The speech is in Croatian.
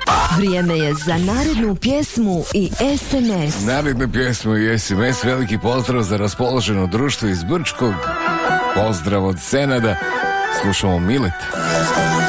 Vrijeme je za narednu pjesmu i SMS. Narednu pjesmu i SMS. Veliki pozdrav za raspoloženo društvo iz Brčkog. Pozdrav od Senada. Slušamo Mileta.